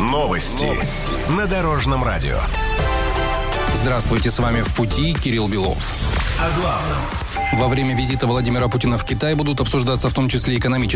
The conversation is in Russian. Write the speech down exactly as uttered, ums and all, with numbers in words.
Новости на Дорожном радио. Здравствуйте, с вами «В пути» Кирилл Белов. О главном. Во время визита Владимира Путина в Китай будут обсуждаться в том числе экономические